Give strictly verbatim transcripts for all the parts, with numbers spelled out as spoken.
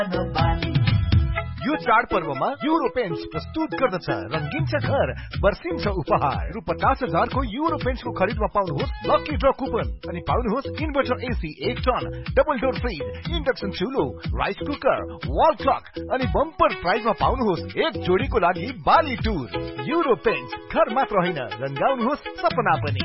यो चाडपर्वमा euro paints प्रस्तुत गर्दछ रंगिन्छ घर बर्सिन्छ उपहार रु पचास हजारको युरो पेन्ट्सको खरिदमा पाउनुहोस् लकी ड्र कुपन अनि पाउनुहोस् इन्भर्टर एसी एक ton double door fridge induction चुलो rice cooker wall clock अनि बम्पर प्राइजमा पाउनुहोस् एक जोडीको लागि बाली टुर। युरो पेन्ट्स घर मात्र होइन रंगाउनुहोस् सपना पनि।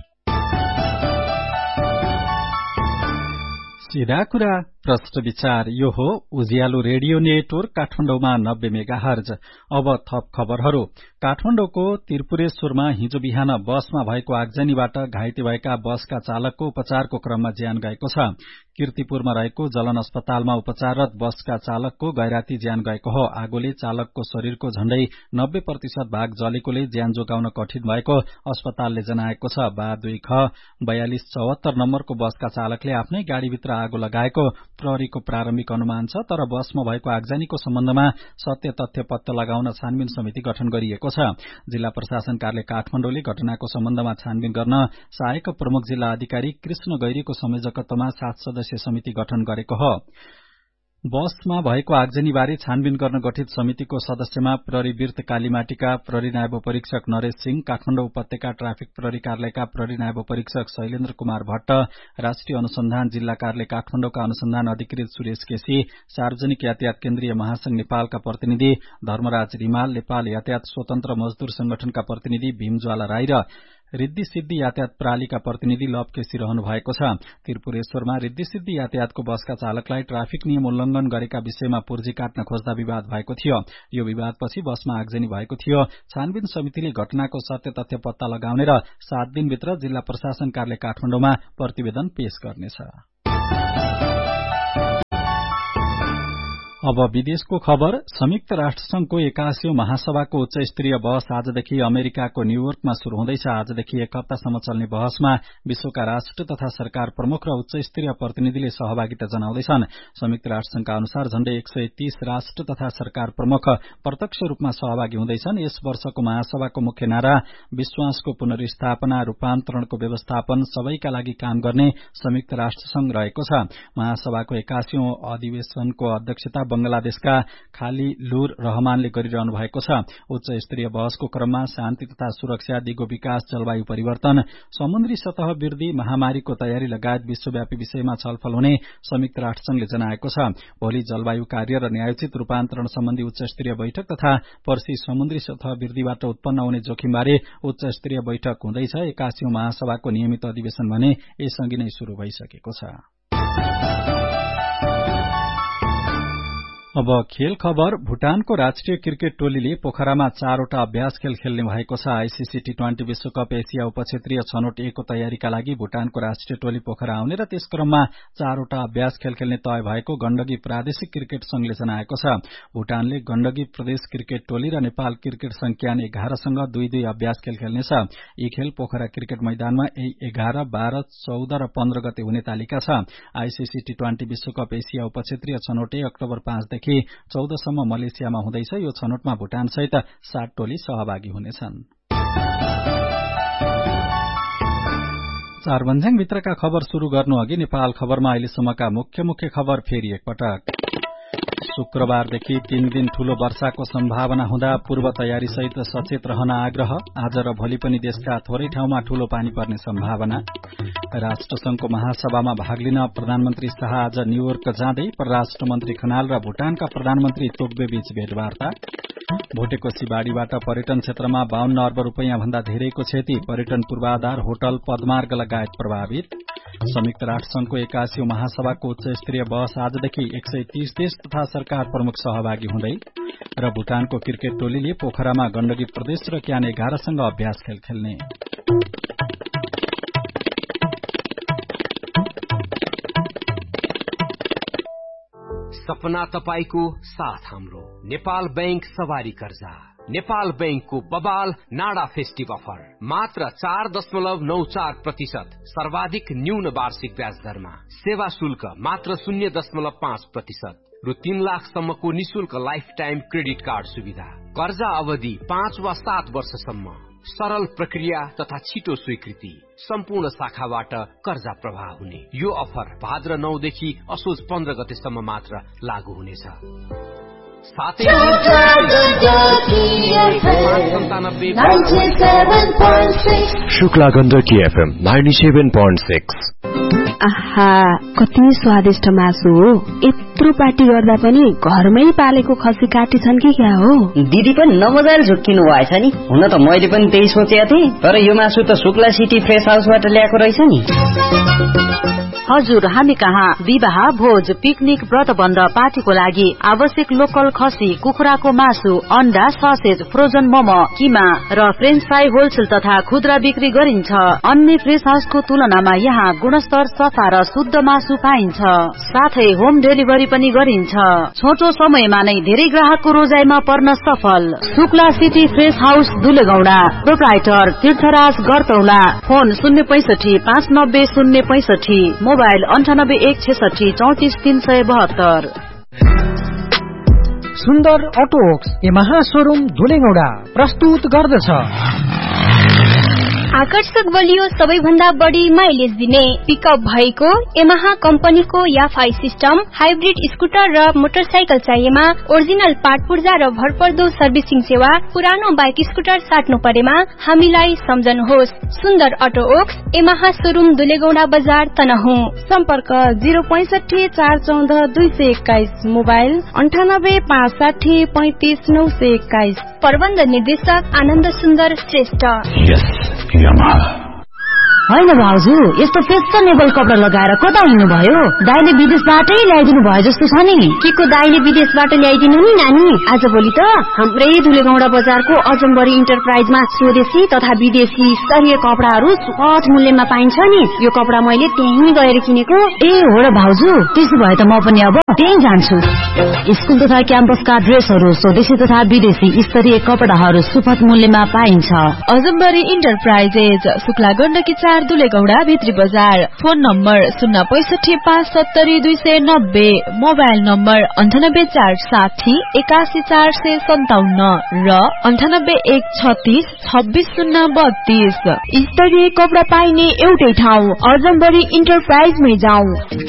सीधा कुरा प्रश्न विचार यो हो उज्यालो रेडियो नेटवर्क काठमाडौँमा नब्बे मेगाहर्ज। अब थप खबरहरू। काठमाडौँको त्रिपुरेश्वरमा हिजो बिहान बसमा भएको आगजनीबाट घाइते भएका बसका चालकको उपचारको क्रममा ज्यान गएको छ। कीर्तिपुरमा रहेको जलन अस्पतालमा उपचाररत बसका चालकको गैराती ज्यान गएको हो। आगोले चालकको शरीरको झण्डै नब्बे प्रतिशत भाग जलेकोले ज्यान जोगाउन कठिन भएको अस्पतालले जनाएको छ। बा दुई ख बयालिस चौहत्तर नम्बरको बसका चालकले आफ्नै गाड़ीभित्र आगो लगाएको प्रहरीको प्रारम्भिक अनुमान छ। तर बसमा भएको आगजनीको सम्बन्धमा सत्य तथ्य पत्ता लगाउन छानबिन समिति गठन गरिएको छ। जिल्ला प्रशासन कार्यालय काठमाडौँले घटनाको सम्बन्धमा छानबिन गर्न सहायक प्रमुख जिल्ला अधिकारी कृष्ण गैरीको संयोजकत्वमा सात सदस्यीय समिति गठन गरेको हो। बसमा भएको आगजनीबारे छानबिन गर्न गठित समितिको सदस्यमा प्रहरी वीर्त कालीमाटीका प्रहरी नायब परीक्षक नरेश सिंह, काठमाडौँ उपत्यका ट्राफिक प्रहरी कार्यालयका प्रहरी नायब परीक्षक शैलेन्द्र कुमार भट्ट, राष्ट्रिय अनुसन्धान जिल्ला कार्यालय काठमाडौँका अनुसन्धान अधिकृत सुरेश केसी, सार्वजनिक यातायात केन्द्रीय महासंघ नेपालका प्रतिनिधि धर्मराज रिमाल, नेपाल यातायात स्वतन्त्र मजदूर संगठनका प्रतिनिधि भीमज्वाला राई र रिद्धि सिद्धि यातायात प्रणालीका प्रतिनिधि लभ केसी रहनु भएको छ। त्रिपुरेश्वरमा रिद्धि सिद्धि यातायातको बसका चालकलाई ट्राफिक नियम उल्लंघन गरेका विषयमा पुर्जी काट्न खोज्दा विवाद भएको थियो। यो विवादपछि बसमा आगजनी भएको थियो। छानबिन समितिले घटनाको सत्य तथ्य पत्ता लगाउने र सात दिनभित्र जिल्ला प्रशासन कार्यालय काठमाडौँमा प्रतिवेदन पेश गर्नेछ। अब विदेशको खबर। संयुक्त राष्ट्र संघको एकासीौं महासभाको उच्च स्तरीय बहस आजदेखि अमेरिकाको न्यूयोर्कमा शुरू हुँदैछ। आजदेखि एक हप्तासम्म चल्ने बहसमा विश्वका राष्ट्र तथा सरकार प्रमुख र उच्च स्तरीय प्रतिनिधिले सहभागिता जनाउँदैछन्। संयुक्त राष्ट्र संघका अनुसार झण्डै एक सय तीस राष्ट्र तथा सरकार प्रमुख प्रत्यक्ष रूपमा सहभागी हुँदैछन्। यस वर्षको महासभाको मुख्य नारा विश्वासको पुनर्स्थापना, रूपान्तरणको व्यवस्थापन, सबैका लागि काम गर्ने संयुक्त राष्ट्र संघ रहेको छ। महासभाको एकासीौं अधिवेशनको अध्यक्षता बंगलादेशका खालिलुर रहमानले गरिरहनु भएको छ। उच्च स्तरीय बहसको क्रममा शान्ति तथा सुरक्षा, दिगो विकास, जलवायु परिवर्तन, समुद्री सतह वृद्धि, महामारीको तयारी लगायत विश्वव्यापी विषयमा छलफल हुने संयुक्त राष्ट्र संघले जनाएको छ। भोलि जलवायु कार्य र न्यायोचित रूपान्तरण सम्बन्धी उच्च स्तरीय बैठक तथा पर्सि समुद्री सतह वृद्धिबाट उत्पन्न हुने जोखिमबारे उच्च स्तरीय बैठक हुँदैछ। एकासीौं महासभाको नियमित अधिवेशन भने यसअघि नै शुरू भइसकेको छ। अब खेल खबर। भूटानको राष्ट्रिय क्रिकेट टोलीले पोखरामा चारवटा अभ्यास खेल खेल्ने भएको छ। आईसीसी टी ट्वेन्टी विश्वकप एसिया उपक्षेत्रीय छनौट एकको तयारीका लागि भूटानको राष्ट्रिय टोली पोखरा आउने र त्यस क्रममा चारवटा अभ्यास खेल खेल्ने तय भएको गण्डकी प्रादेशिक क्रिकेट संघले जनाएको छ। भूटानले गण्डकी प्रदेश क्रिकेट टोली र नेपाल क्रिकेट संज्ञान एघारसँग दुई दुई अभ्यास खेल खेल्नेछ। यी खेल पोखरा क्रिकेट मैदानमा एघार, बाह्र, चौध र पन्ध्र गते हुने तालिका छ। आईसीसी टी ट्वेन्टी विश्वकप एसिया उपक्षेत्रीय छनौट अक्टोबर पाँचदेखि चौधसम्म मलेसियामा हुँदैछ। यो छनौटमा भूटान सहित सात टोली सहभागी हुनेछन्। चारभन्ज्याङ भित्रका खबर शुरू गर्नु अघि नेपाल खबरमा अहिलेसम्मका मुख्य मुख्य खबर फेरि एकपटक। शुक्रबारदेखि तीन दिन ठूलो वर्षाको सम्भावना हुँदा पूर्व तयारी सहित सचेत रहन आग्रह। आज र भोलि पनि देशका थोरै ठाउँमा ठूलो पानी पर्ने सम्भावना। राष्ट्रसंघको महासभामा भाग लिन प्रधानमन्त्री शाह आज न्यूयोर्क जाँदै परराष्ट्र मन्त्री खनाल र भूटानका प्रधानमन्त्री तोग्बे बीच भेटवार्ता। भोटेको सिबाड़ीबाट पर्यटन क्षेत्रमा बाहन्न अर्ब रूपियाँ भन्दा धेरैको क्षति। पर्यटन पूर्वाधार, होटल, पदमार्ग लगायत प्रभावित। संयुक्त राष्ट्र संघको एकासीौं महासभाको उच्च स्तरीय बहस आजदेखि एक सय तीस देश तथा सरकार प्रमुख सहभागी हुँदै र भूटानको क्रिकेट टोलीले पोखरामा गण्डकी प्रदेश र क्यान एघारसँग अभ्यास खेल खेल्ने। सपना तपाईको साथ हाम्रो नेपाल बैंक सवारी कर्जा। नेपाल बैंकको बबाल नाडा फेस्टिभ अफर मात्र चार दशमलव नौ चार प्रतिशत सर्वाधिक न्यून वार्षिक ब्याज दरमा। सेवा शुल्क मात्र शून्य दशमलव पाँच प्रतिशत रु तीन लाखसम्मको निशुल्क लाइफ टाइम क्रेडिट कार्ड सुविधा। कर्जा अवधि पाँच वा सात वर्षसम्म। सरल प्रक्रिया तथा छिटो स्वीकृति, सम्पूर्ण शाखाबाट कर्जा प्रवाह हुने। यो अफर भाद्र नौ देखि असोज पन्ध्र गतेसम्म मात्र लागू हुनेछ। साथै Shukla Gandaki FM ninety-seven point six। आहा, कति स्वादिष्ट मासु हो। यत्रो पार्टी गर्दा पनि घरमै पालेको खसी काटी छन् कि क्या हो? दिदी पनि नमजाले झुक्किनु भएछ नि। हुन त मैले पनि त्यही सोचेको थिएँ, तर यो मासु त शुक्ला सिटी फ्रेस हाउसबाट ल्याएको रहेछ नि। हजुर, हामी कहाँ विवाह, भोज, पिकनिक, व्रतबन्ध, पार्टीको लागि आवश्यक लोकल खसी, कुखुराको मासु, अन्डा, ससेज, फ्रोजन मोमो, किमा र फ्रेन्च फ्राई होलसेल तथा खुद्रा बिक्री गरिन्छ। अन्य फ्रेस हाउसको तुलनामा यहाँ गुणस्तर, सफा र शुद्ध मासु पाइन्छ। साथै होम डेलिभरी पनि गरिन्छ। छोटो समयमा नै धेरै ग्राहकको रोजाइमा पर्न सफल। Shukla city fresh house दुलेगौडा, proprietor तीर्थराज गरतौला। फोन शून्य पैसठी पाँच नब्बे शून्य पैसठी, मोबाइल अन्ठानब्बे एक छेसठी चौतिस तीन सय बहत्तर। सुन्दर अटोक्स यमाहा शोरूम धुलेगौडा प्रस्तुत गर्दछ आकर्षक बलियो सबैभन्दा बढी माइलेज दिने पिकअप भएको यमाहा कम्पनीको याफाई सिस्टम, हाइब्रिड स्कुटर र मोटरसाइकल चाहिएमा ओरिजिनल पार्ट पूर्जा र भरपर्दो सर्भिसिङ सेवा, पुरानो बाइक स्कुटर साट्नु परेमा हामीलाई सम्झनुहोस्। सुन्दर अटो ओक्स यमाहा शोरूम दुलेगौडा बजार तनहुँ। सम्पर्क जीरो पैंसठी चार चौध दुई सय एक्काइस, मोबाइल अन्ठानब्बे पाँच साठी पैंतिस नौ सय एक्काइस। प्रबन्ध निर्देशक आनन्द सुन्दर श्रेष्ठ। होइन भाउजू, यस्तो फेसनेबल कपडा लगाएर कता हिँड्नु भयो? दाइले विदेशबाटै ल्याइदिनु भयो जस्तो छ नि। के को दाइले विदेशबाट ल्याइदिनु नि नानी? आज भोलि त हाम्रै धुलेगौडा बजारको अजम्बरी इन्टरप्राइजमा स्वदेशी तथा विदेशी स्तरीय कपडाहरू सुपथ मूल्यमा पाइन्छ नि। यो कपडा मैले त्यहीँ गएर किनेको। ए हो र भाउजू, त्यसो भए त म पनि अब त्यही जान्छु। स्कुल तथा क्याम्पसका ड्रेसहरू, स्वदेशी तथा विदेशी स्तरीय कपडाहरू सुपथ मूल्यमा पाइन्छ। अजम्बरी इन्टरप्राइजेज, शुक्ला गण्डकी चार, दुलेगौडा भित्री बजार। फोन नम्बर शून्य पैसठी पाँच सत्तरी दुई सय नब्बे, मोबाइल नम्बर अन्ठानब्बे चार साठी एकासी चार सय सन्ताउन्न र अन्ठानब्बे एक छत्तीस छब्बिस शून्य बत्तीस। स्तरीय कपडा पाइने एउटै ठाउँ अजम्बरी इन्टरप्राइजमै जाउँ।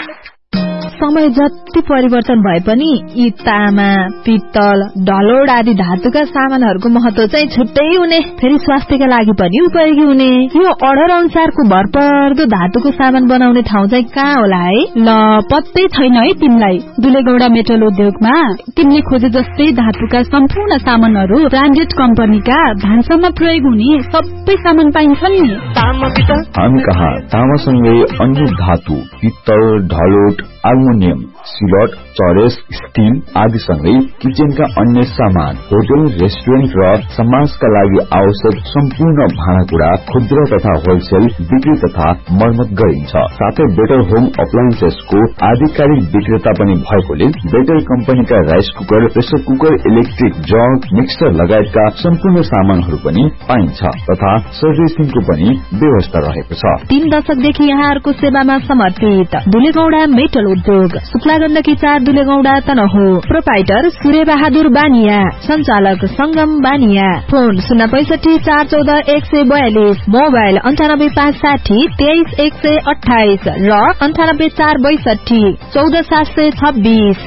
समय जति परिवर्तन भए पनि यी तामा, पित्तल, ढलोड आदि धातुका सामानहरूको महत्व चाहिँ छुट्टै हुने, फेरि स्वास्थ्यका लागि पनि उपयोगी हुने। यो अर्डर अनुसारको भरपर्दो धातुको सामान बनाउने ठाउँ चाहिँ कहाँ होला है? ल, पत्तै छैन है तिमीलाई। दुलेगौडा मेटल उद्योगमा तिमीले खोजे जस्तै धातुका सम्पूर्ण सामानहरू ब्रान्डेड कम्पनीका भान्सामा प्रयोग हुने सबै सामान पाइन्छ नि। हामी कहाँ तामासँगै अन्य धातु, पित्तल, ढलोट, एल्युमिनियम, सिलट, चरेस, स्टील आदि सँगै किचनका अन्य सामान, होटल, रेस्टुरेन्ट र समाजका लागि आवश्यक सम्पूर्ण भाँडाकुँडा खुद्रा तथा होलसेल बिक्री तथा मर्मत गरिन्छ। साथै बेटर होम अप्लायन्सेसको आधिकारिक विक्रेता पनि भएकोले बेटर कम्पनीका rice cooker, pressure cooker, electric jug, mixer लगायतका सम्पूर्ण सामानहरू पनि पाइन्छ तथा सर्भिसिङको पनि व्यवस्था रहेको छ। तीन दशकदेखि यहाँहरूको सेवामा समर्पित दुलेगौडा मेटल उद्योग, शुक्ला गण्डकी चार, दुलेगौडा तनहुँ। प्रोपाइटर सूर्य बहादुर बानिया, संचालक संगम बानिया। फोन शून्य पैसठी चार चौध एक सय बयालिस, मोबाइल अन्ठानब्बे पाँच साठी तेइस एक सय अठाइस र अन्ठानब्बे चार बैसठी चौध सात सय छब्बीस।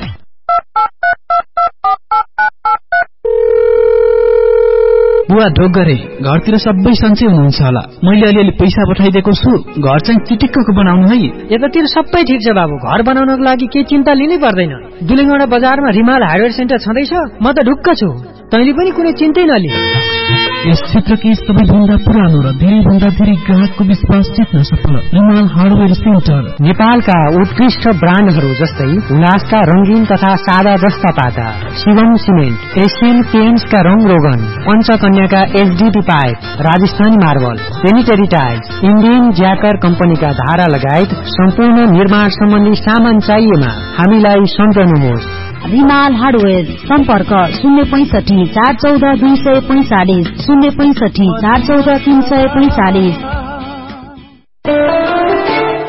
बुवा ढोक गरे, घरतिर सबै सन्चै हुनुहुन्छ होला। मैले अलिअलि पैसा पठाइदिएको छु, घर चाहिँ चिटिक्कको बनाउनु है। यतातिर सबै ठिक छ बाबु, घर बनाउनको लागि केही चिन्ता लिनै पर्दैन। दुलेगौडा बजारमा रिमाल हार्डवेयर सेन्टर छँदैछ, म त ढुक्क छु। तैँले पनि कुनै चिन्तै नलिए। यस क्षेत्रकै सबैभन्दा पुरानो र धेरैभन्दा धेरै ग्राहकको विश्वास जित्न सफल रिमाल हार्डवेयर सेन्टर। नेपालका उत्कृष्ट ब्रान्डहरू जस्तै उल्लासका रंगीन तथा सादा जस्ता पाता, शिवम सिमेन्ट, एसियन पेन्ट्सका रंग रोगन, पञ्चकन्याका HDD pipe, Rajasthani marble, sanitary tiles, Indian ज्याकर कम्पनीका धारा लगायत सम्पूर्ण निर्माण सम्बन्धी सामान चाहिएमा हामीलाई सम्झनुहोस्। रिमाल हार्डवेयर, सम्पर्क शून्य पैंसठी चार चौध दुई सय पैंचालिस, शून्य पैंसठी चार चौध तीन सय पैंचालिस। सुन्नु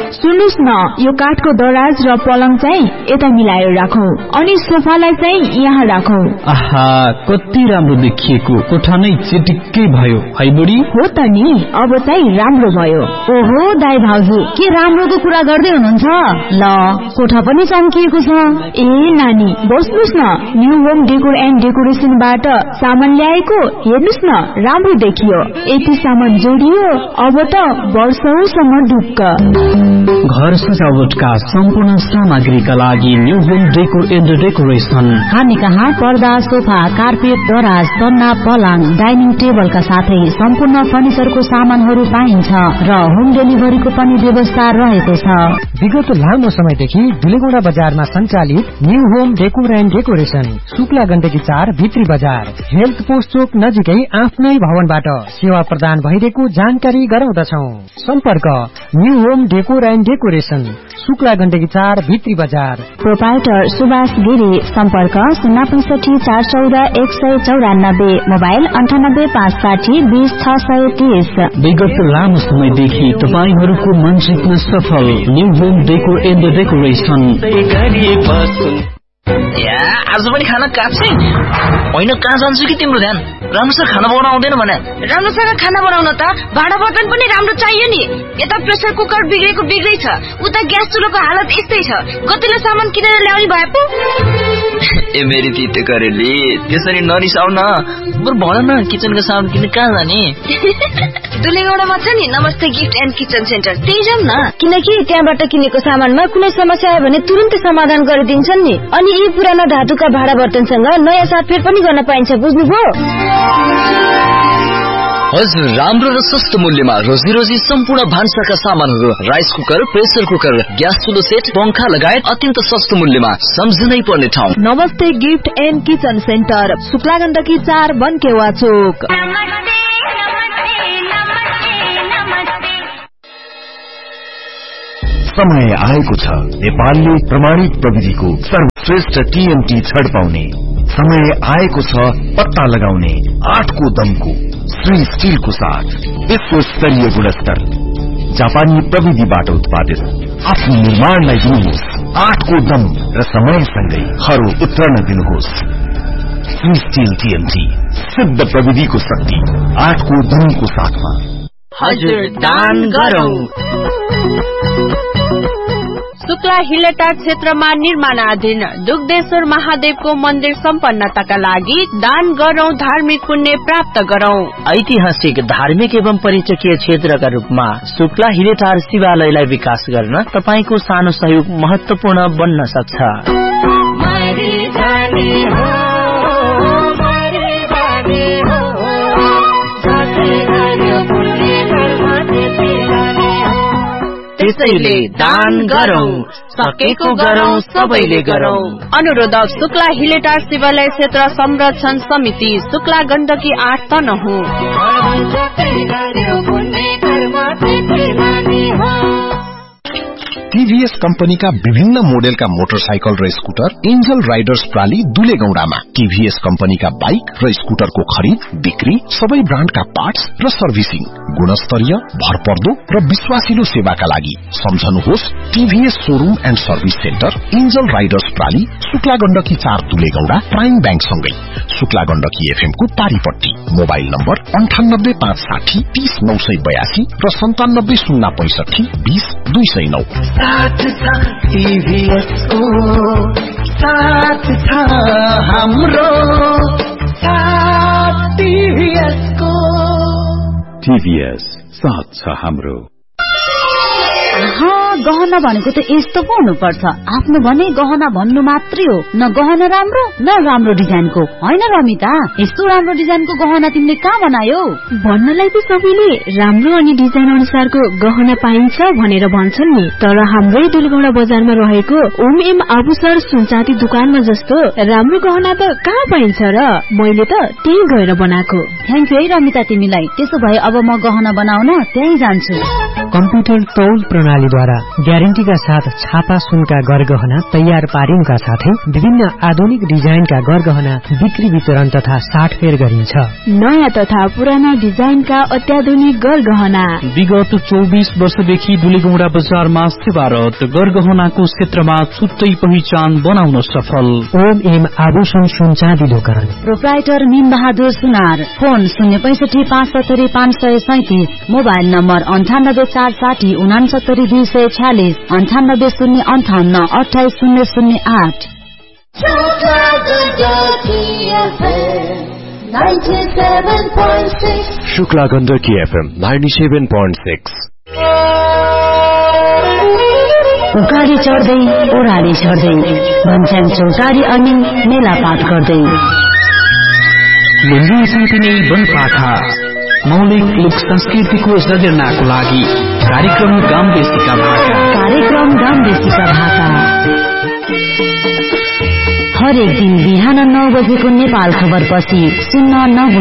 सुन्नुस् न, यो काठको दराज र पलङ चाहिँ यता मिलाएर राखौ अनि सोफालाई चाहिँ यहाँ राखौ। आहा, कति राम्रो देखिएको, कोठा नै चिटिक्कै भयो है बुढी। हो त नि, अब चाहिँ राम्रो भयो। ओहो दाइ भाउजू, के राम्रोको कुरा गर्दै हुनुहुन्छ? ल, कोठा पनि चम्किएको छ। ए नानी, बस्नुस् न, न्यू होम डेकोर एन्ड डेकोरेसनबाट सामान ल्याएको, हेर्नुस् न, राम्रो देखियो। यति सामान जोडियो, अब त वर्षौसम्म ढुक्क। घर सजावटका सम्पूर्ण सामग्रीका लागि new home decor and decoration. हामी कहाँ पर्दा, सोफा, कार्पेट, दराज, सन्ना, पलङ, डाइनिङ टेबलका साथै सम्पूर्ण फर्निचरको सामानहरू पाइन्छ र होम डेलिभरीको पनि व्यवस्था रहेको छ। विगत लामो समयदेखि दुलेगौडा बजारमा सञ्चालित new home decor and decoration, Shukla Gandaki चार भित्री बजार, हेल्थ पोस्ट चोक नजिकै आफ्नै भवनबाट सेवा प्रदान भइरहेको जानकारी गराउँदछौ। सम्पर्क new home decor and decoration, Shukla Gandaki चार भित्री बजार। प्रोपाइटर सुभाष गिरी, सम्पर्क शून्य पैंसठी चार चौध एक सय चौरानब्बे, मोबाइल अन्ठानब्बे पाँच साठी बीस छ सय तीस। विगत लामो समयदेखि तपाईहरूको मन जित्न सफल new home decor and decoration. आज पनि खाना काट्छै होइन, कहाँ जान्छु कि तिम्रो ध्यान? राम्रोसँग खाना बनाउन आउँदैन भने? राम्रोसँग खाना बनाउन त भाँडा बर्तन पनि राम्रो चाहियो नि। यता प्रेसर कुकर बिग्रेको बिग्रै छ, उता ग्यास चुलोको हालत यस्तै छ। गतिलो सामान किनेर ल्याउने भए पो। ए मेरी तिते करेली, त्यसरी नरिसाउ न। बरु भन न, किचनको सामान किन्न कहाँ जाने? दुलेगौडामा छ नि नमस्ते गिफ्ट एन्ड किचन सेन्टर, त्यही जाउँ न। किनकि त्यहाँबाट किनेको सामानमा कुनै समस्या आयो भने तुरुन्तै समाधान गरिदिन्छन् नि। अनि यी पुराना धातुका भाँडा बर्तनसँग नयाँ साथफेर पनि गर्न पाइन्छ, बुझ्नुभयो? हजुर, राम्रो र सस्तो मूल्यमा रोजी रोजी सम्पूर्ण भान्साका सामानहरू, rice cooker, pressure cooker, gas चुलो set, पंखा लगायत अत्यन्त सस्तो मूल्यमा सम्झनै पर्ने ठाउँ नमस्ते gift and kitchen centre, Shukla Gandaki चार, बनकेवा चोक। समय आएको छ नेपालले प्रमाणित प्रविधिको सर्वश्रेष्ठ टीएमटी छड पाउने। समय आएको छ पत्ता लगाउने आठको दमको श्री स्टिलको साथ विश्व स्तरीय गुणस्तर जापानी प्रविधिबाट उत्पादित आफ्नो निर्माणलाई दिनुहोस् आठको दम र समयसँगै खरो उत्रन दिनुहोस्। श्री स्टिल टीएमटी, सिद्ध प्रविधिको शक्ति आठको दमको साथमा। हजुर, दान गरौँ। शुक्ला हिलेटार क्षेत्रमा निर्माणाधीन दुग्धेश्वर महादेवको मन्दिर सम्पन्नताका लागि दान गरौं, धार्मिक पुण्य प्राप्त गरौं। ऐतिहासिक, धार्मिक एवं पर्यटकीय क्षेत्रका रूपमा शुक्ला हिलेटार शिवालयलाई विकास गर्न तपाईको सानो सहयोग महत्वपूर्ण बन्न सक्छ। त्यसैले दान गरौं, सकेको गरौं, सबैले गरौं। अनुरोधक शुक्ला हिलेटार शिवालय क्षेत्र संरक्षण समिति, शुक्ला गण्डकी आठ तनहु। टीभीएस कंपनीका विभिन्न मोडेलका मोटरसाइकल र scooter angel Riders प्राली दुलेगौडामा। TVS कंपनीका bike र स्कूटरको खरीद, बिक्री, सबै ब्रान्डका पार्ट्स र सर्भिसिङ, गुणस्तरीय, भरपर्दो र विश्वासिलो सेवाका लागि सम्झनुहोस् TVS showroom and service centre, angel Riders प्राली, Shukla Gandaki चार दुलेगौडा, प्राइम बैंक सँगै शुक्ला गण्डकी एफएम को पारीपट्टी। मोबाइल नम्बर अन्ठानब्बे पाँच साठी तीस नौ सय बयासी र सन्तानब्बे शून्य पैंसठी बीस दुई सय नौ। साथ था टीभीएसको, साथ था हाम्रो, साथ टीभीएसको। टीभीएस साथ छ हाम्रो। गहना भनेको त यस्तो पो हुनुपर्छ। आफ्नो भने गहना भन्नु मात्रै हो, न गहना राम्रो न राम्रो डिजाइनको। होइन रमिता, यस्तो राम्रो डिजाइनको गहना तिमीले कहाँ बनायो? भन्नलाई त सबैले राम्रो अनि डिजाइन अनुसारको गहना पाइन्छ भनेर भन्छन् नि, तर हाम्रै दुलेगौडा बजारमा रहेको ओम एम आभूषण सुनचाँदी दुकानमा जस्तो राम्रो गहना त कहाँ पाइन्छ र? मैले त त्यही गएर बनाएको। थ्याङ्क यू है रमिता तिमीलाई। त्यसो भए अब म गहना बनाउन त्यही जान्छु। कम्प्युटर तौल प्रणालीद्वारा ग्यारेन्टीका साथ छापा सुनका गरगहना तयार पारिनुका साथै विभिन्न आधुनिक डिजाइनका गरगहना बिक्री वितरण तथा साटफेर गरिन्छ। नयाँ तथा पुराना डिजाइनका अत्याधुनिक गरगहना विगत चौबीस वर्षदेखि दुलेगौडा बजारमा सेवारत गरगहनाको क्षेत्रमा छुट्टै पहिचान बनाउन सफल। ओम एम आभूषण सुन चाँदी दोकान, प्रोप्राइटर निम बहादुर सुनार। फोन शून्य पैंसठी पाँच सत्तरी पाँच सय सैतिस, मोबाइल नम्बर अन्ठानब्बे चार साठी उनासत्तरी दुई सय छ्यालिस, अन्ठानब्बे शून्य अन्ठाउन्न अठाइस शून्य शून्य आठ। Shukla Gandaki FM ninety-seven point six। उकाली चढ्दै ओह्राली चढ्दै भन्छन् चौतारी अनि मेला पाठ गर्दै मन्दिर साथै वनपाखा मौलिक लोक संस्कृतिको सृजनाको लागि कार्यक्रम गामदेशीका भाका कार्यक्रम गामदेशीका भाका हरेक दिन बिहान नौ बजेको नेपाल खबर पछि सुन्न नभुल्नु।